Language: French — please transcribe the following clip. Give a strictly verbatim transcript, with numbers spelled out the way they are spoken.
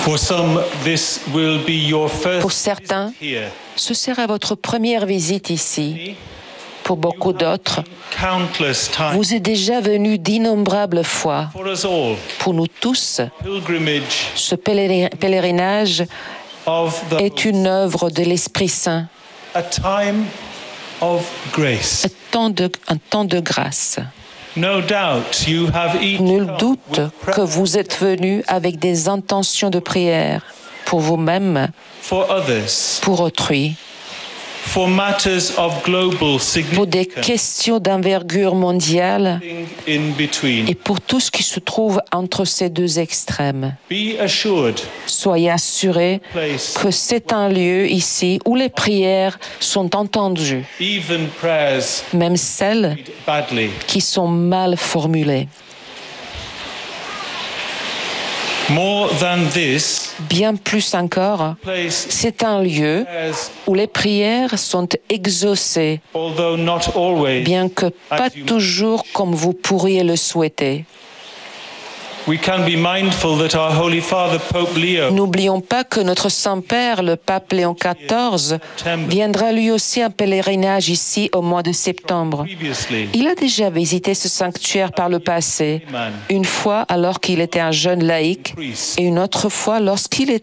For some, this will be your first Pour certains, visit here. ce sera votre première visite ici. Pour beaucoup d'autres, Countless times. vous êtes déjà venu d'innombrables fois. For us all, Pour nous tous, pilgrimage ce pèleri- pèlerinage of the est une œuvre de l'Esprit Saint, a time of grace. un temps de, un temps de grâce. No doubt you have each Nul come doute with que prayer vous êtes venus avec des intentions de prière pour vous-même, for others, pour autrui, for matters of global pour des significance questions d'envergure mondiale in between. et pour tout ce qui se trouve entre ces deux extrêmes. Be assured, Soyez assurés place, que c'est un lieu ici où les prières sont entendues, even prayers même celles badly. qui sont mal formulées. More than this, Bien plus encore, place c'est un lieu prayers, où les prières sont exaucées, although not always, bien que pas toujours comme vous pourriez le souhaiter. we can be mindful that our Holy Father, Pope Leo, N'oublions pas que notre Saint-Père, le pape Léon quatorze, viendra lui aussi en pèlerinage ici au mois de septembre. previously, Il a déjà visité ce sanctuaire par le passé, une fois alors qu'il était un jeune laïc et une autre fois lorsqu'il était